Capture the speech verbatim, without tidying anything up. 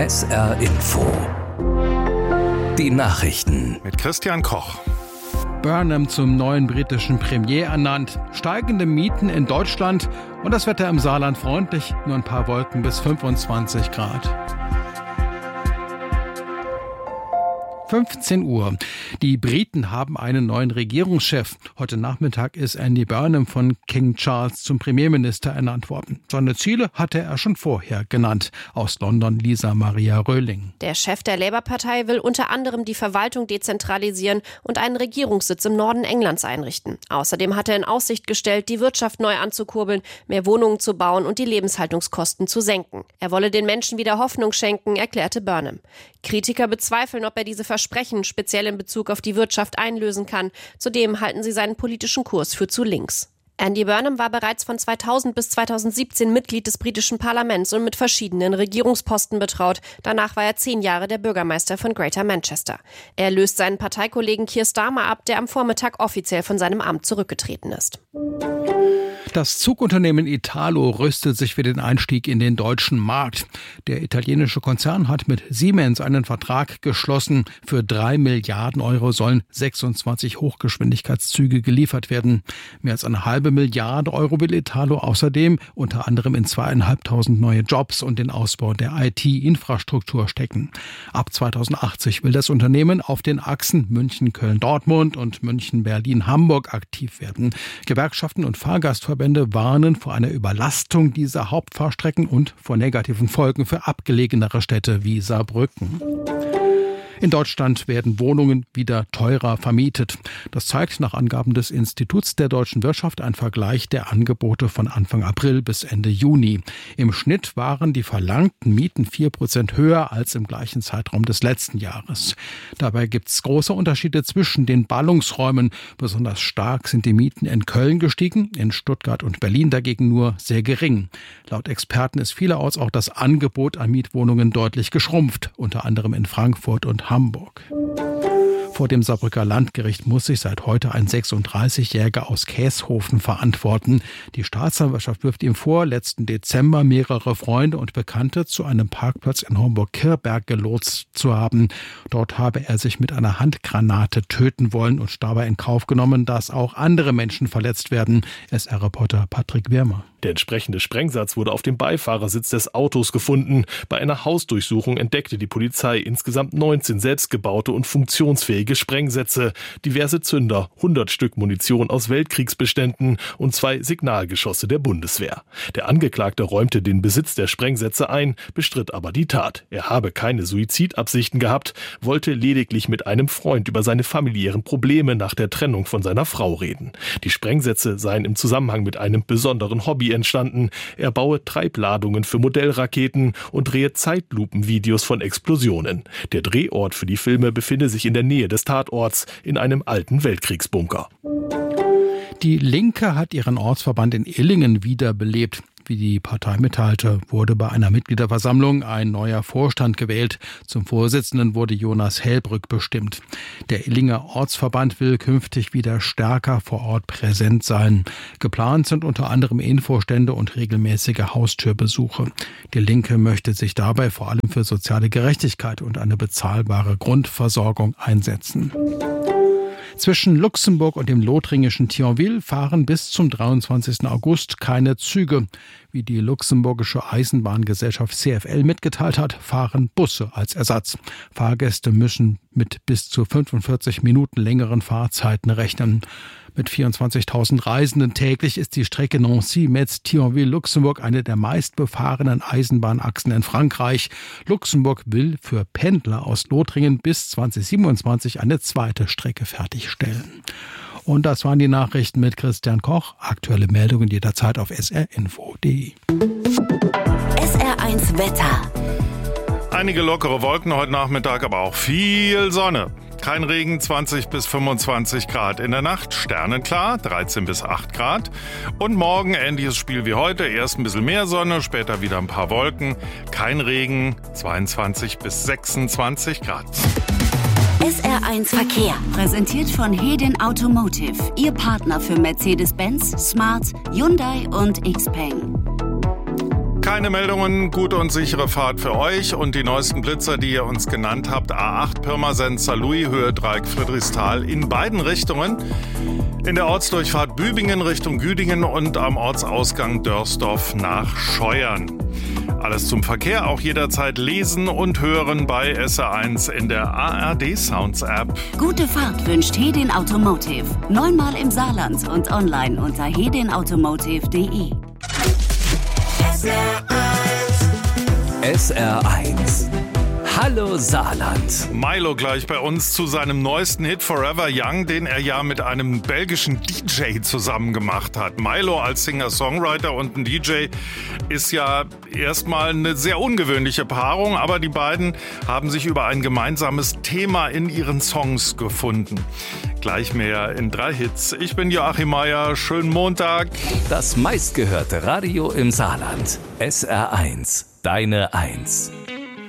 S R Info. Die Nachrichten mit Christian Koch. Burnham zum neuen britischen Premier ernannt, steigende Mieten in Deutschland und das Wetter im Saarland freundlich, nur ein paar Wolken bis fünfundzwanzig Grad. fünfzehn Uhr. Die Briten haben einen neuen Regierungschef. Heute Nachmittag ist Andy Burnham von King Charles zum Premierminister ernannt worden. Seine Ziele hatte er schon vorher genannt. Aus London Lisa Maria Röhling. Der Chef der Labour-Partei will unter anderem die Verwaltung dezentralisieren und einen Regierungssitz im Norden Englands einrichten. Außerdem hat er in Aussicht gestellt, die Wirtschaft neu anzukurbeln, mehr Wohnungen zu bauen und die Lebenshaltungskosten zu senken. Er wolle den Menschen wieder Hoffnung schenken, erklärte Burnham. Kritiker bezweifeln, ob er diese Versprechen speziell in Bezug auf die Wirtschaft einlösen kann. Zudem halten sie seinen politischen Kurs für zu links. Andy Burnham war bereits von zweitausend bis zweitausendsiebzehn Mitglied des britischen Parlaments und mit verschiedenen Regierungsposten betraut. Danach war er zehn Jahre der Bürgermeister von Greater Manchester. Er löst seinen Parteikollegen Keir Starmer ab, der am Vormittag offiziell von seinem Amt zurückgetreten ist. Das Zugunternehmen Italo rüstet sich für den Einstieg in den deutschen Markt. Der italienische Konzern hat mit Siemens einen Vertrag geschlossen. Für drei Milliarden Euro sollen sechsundzwanzig Hochgeschwindigkeitszüge geliefert werden. Mehr als eine halbe Milliarde Euro will Italo außerdem unter anderem in zweieinhalbtausend neue Jobs und den Ausbau der I T-Infrastruktur stecken. Ab zweitausendachtzig will das Unternehmen auf den Achsen München-Köln-Dortmund und München-Berlin-Hamburg aktiv werden. Gewerkschaften und Fahrgastverbände warnen vor einer Überlastung dieser Hauptfahrstrecken und vor negativen Folgen für abgelegenere Städte wie Saarbrücken. In Deutschland werden Wohnungen wieder teurer vermietet. Das zeigt nach Angaben des Instituts der deutschen Wirtschaft ein Vergleich der Angebote von Anfang April bis Ende Juni. Im Schnitt waren die verlangten Mieten vier Prozent höher als im gleichen Zeitraum des letzten Jahres. Dabei gibt es große Unterschiede zwischen den Ballungsräumen. Besonders stark sind die Mieten in Köln gestiegen, in Stuttgart und Berlin dagegen nur sehr gering. Laut Experten ist vielerorts auch das Angebot an Mietwohnungen deutlich geschrumpft, unter anderem in Frankfurt und Hamburg. Vor dem Saarbrücker Landgericht muss sich seit heute ein sechsunddreißigjähriger aus Käshofen verantworten. Die Staatsanwaltschaft wirft ihm vor, letzten Dezember mehrere Freunde und Bekannte zu einem Parkplatz in Homburg-Kirchberg gelotst zu haben. Dort habe er sich mit einer Handgranate töten wollen und dabei in Kauf genommen, dass auch andere Menschen verletzt werden. S R-Reporter Patrick Wirmer. Der entsprechende Sprengsatz wurde auf dem Beifahrersitz des Autos gefunden. Bei einer Hausdurchsuchung entdeckte die Polizei insgesamt neunzehn selbstgebaute und funktionsfähige Sprengsätze, diverse Zünder, hundert Stück Munition aus Weltkriegsbeständen und zwei Signalgeschosse der Bundeswehr. Der Angeklagte räumte den Besitz der Sprengsätze ein, bestritt aber die Tat. Er habe keine Suizidabsichten gehabt, wollte lediglich mit einem Freund über seine familiären Probleme nach der Trennung von seiner Frau reden. Die Sprengsätze seien im Zusammenhang mit einem besonderen Hobby entstanden. Er baue Treibladungen für Modellraketen und drehe Zeitlupenvideos von Explosionen. Der Drehort für die Filme befinde sich in der Nähe des Tatorts in einem alten Weltkriegsbunker. Die Linke hat ihren Ortsverband in Illingen wiederbelebt. Wie die Partei mitteilte, wurde bei einer Mitgliederversammlung ein neuer Vorstand gewählt. Zum Vorsitzenden wurde Jonas Hellbrück bestimmt. Der Illinger Ortsverband will künftig wieder stärker vor Ort präsent sein. Geplant sind unter anderem Infostände und regelmäßige Haustürbesuche. Die Linke möchte sich dabei vor allem für soziale Gerechtigkeit und eine bezahlbare Grundversorgung einsetzen. Zwischen Luxemburg und dem lothringischen Thionville fahren bis zum dreiundzwanzigsten August keine Züge. Wie die luxemburgische Eisenbahngesellschaft C F L mitgeteilt hat, fahren Busse als Ersatz. Fahrgäste müssen mit bis zu fünfundvierzig Minuten längeren Fahrzeiten rechnen. Mit vierundzwanzigtausend Reisenden täglich ist die Strecke Nancy-Metz-Thionville-Luxemburg eine der meistbefahrenen Eisenbahnachsen in Frankreich. Luxemburg will für Pendler aus Lothringen bis zweitausendsiebenundzwanzig eine zweite Strecke fertigstellen. Und das waren die Nachrichten mit Christian Koch. Aktuelle Meldungen jederzeit auf s r info punkt d e. S R eins Wetter. Einige lockere Wolken heute Nachmittag, aber auch viel Sonne. Kein Regen, zwanzig bis fünfundzwanzig Grad. In der Nacht sternenklar, dreizehn bis acht Grad. Und morgen ähnliches Spiel wie heute. Erst ein bisschen mehr Sonne, später wieder ein paar Wolken. Kein Regen, zweiundzwanzig bis sechsundzwanzig Grad. S R eins Verkehr. Präsentiert von Hedin Automotive. Ihr Partner für Mercedes-Benz, Smart, Hyundai und Xpeng. Keine Meldungen, gute und sichere Fahrt für euch und die neuesten Blitzer, die ihr uns genannt habt. A acht Pirmasens Saarlouis, Höhe Dreieck Friedrichsthal in beiden Richtungen. In der Ortsdurchfahrt Bübingen Richtung Güdingen und am Ortsausgang Dörsdorf nach Scheuern. Alles zum Verkehr auch jederzeit lesen und hören bei S R eins in der A R D Sounds App. Gute Fahrt wünscht Hedin Automotive. Neunmal im Saarland und online unter hedin automotive punkt de. S R eins. Hallo Saarland. Milo gleich bei uns zu seinem neuesten Hit Forever Young, den er ja mit einem belgischen D J zusammen gemacht hat. Milo als Singer-Songwriter und ein D J ist ja erstmal eine sehr ungewöhnliche Paarung, aber die beiden haben sich über ein gemeinsames Thema in ihren Songs gefunden. Gleich mehr in drei Hits. Ich bin Joachim Meier. Schönen Montag. Das meistgehörte Radio im Saarland. S R eins. Deine Eins.